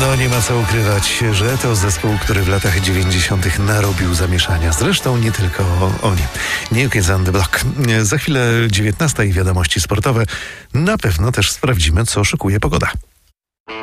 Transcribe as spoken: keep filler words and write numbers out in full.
No nie ma co ukrywać, że to zespół, który w latach dziewięćdziesiątych narobił zamieszania. Zresztą nie tylko oni. New Kids on the Block. Za chwilę dziewiętnasta i wiadomości sportowe. Na pewno też sprawdzimy, co szykuje pogoda.